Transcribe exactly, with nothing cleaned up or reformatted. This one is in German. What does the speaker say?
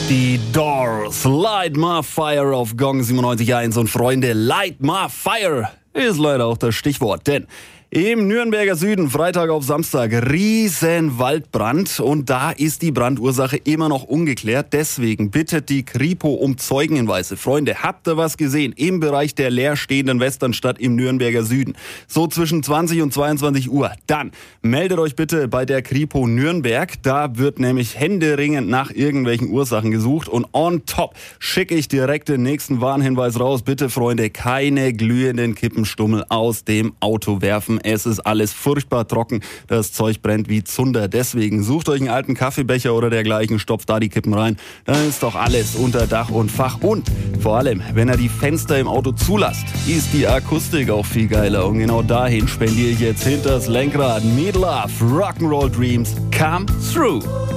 Die Doors, Light My Fire auf Gong siebenundneunzig Komma eins. Und Freunde, Light My Fire ist leider auch das Stichwort, denn im Nürnberger Süden, Freitag auf Samstag, riesen Waldbrand und da ist die Brandursache immer noch ungeklärt. Deswegen bittet die Kripo um Zeugenhinweise. Freunde, habt ihr was gesehen im Bereich der leerstehenden Westernstadt im Nürnberger Süden? So zwischen zwanzig und zweiundzwanzig Uhr. Dann meldet euch bitte bei der Kripo Nürnberg. Da wird nämlich händeringend nach irgendwelchen Ursachen gesucht. Und on top schicke ich direkt den nächsten Warnhinweis raus. Bitte, Freunde, keine glühenden Kippenstummel aus dem Auto werfen. Es ist alles furchtbar trocken. Das Zeug brennt wie Zunder. Deswegen sucht euch einen alten Kaffeebecher oder dergleichen, stopft da die Kippen rein. Dann ist doch alles unter Dach und Fach. Und vor allem, wenn ihr die Fenster im Auto zulasst, ist die Akustik auch viel geiler. Und genau dahin spendiere ich jetzt hinters Lenkrad. Meat Love, Rock'n'Roll Dreams, come through.